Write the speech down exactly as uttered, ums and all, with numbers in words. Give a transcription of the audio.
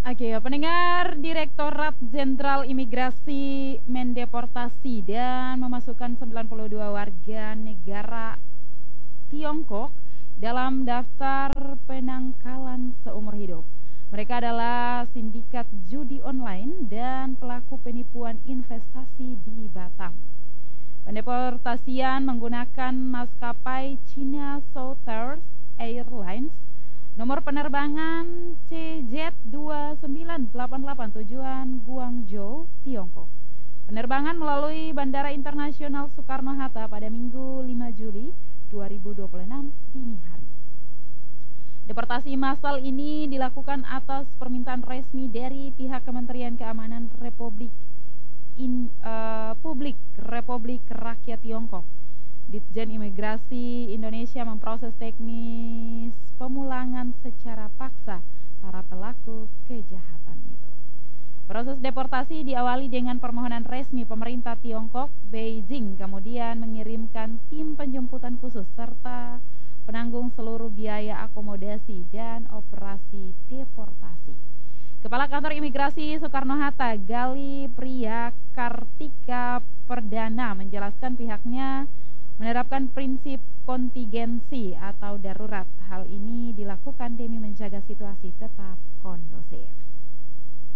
Oke, ya, pendengar Direktorat Jenderal Imigrasi mendeportasi dan memasukkan sembilan puluh dua warga negara Tiongkok dalam daftar penangkalan seumur hidup. Mereka adalah sindikat judi online dan pelaku penipuan investasi di Batam. Pendeportasian menggunakan maskapai China Southern Airlines nomor penerbangan C Z dua sembilan delapan delapan tujuan Guangzhou, Tiongkok. Penerbangan melalui Bandara Internasional Soekarno-Hatta pada Minggu lima Juli dua ribu dua puluh enam dini hari. Deportasi massal ini dilakukan atas permintaan resmi dari pihak Kementerian Keamanan Republik in, uh, Publik Republik Rakyat Tiongkok. Ditjen Imigrasi Indonesia memproses teknis pemulangan secara paksa para pelaku kejahatan itu. Proses deportasi diawali dengan permohonan resmi pemerintah Tiongkok. Beijing kemudian mengirimkan tim penjemputan khusus serta penanggung seluruh biaya akomodasi dan operasi deportasi. Kepala Kantor Imigrasi Soekarno-Hatta, Gali Priya Kartika Perdana, menjelaskan pihaknya menerapkan prinsip kontingensi atau darurat. Hal ini dilakukan demi menjaga situasi tetap kondusif.